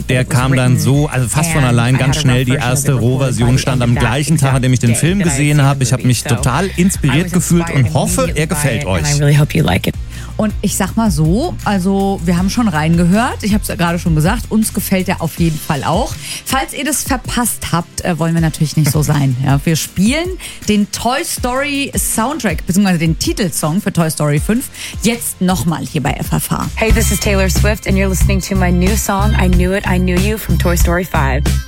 der kam dann so, also fast von allein ganz schnell. Die erste Rohversion stand am gleichen Tag, an dem ich den Film gesehen habe. Ich habe mich total inspiriert gefühlt und hoffe, er gefällt euch. Und ich sag mal so, also wir haben schon reingehört. Ich habe es ja gerade schon gesagt, uns gefällt er auf jeden Fall auch. Falls ihr das verpasst habt, wollen wir natürlich nicht so sein. Ja, wir spielen den Toy Story Soundtrack, beziehungsweise den Titelsong für Toy Story 5, jetzt nochmal hier bei FFH. Hey, this is Taylor Swift and you're listening to my new song, I Knew It, I Knew You from Toy Story 5.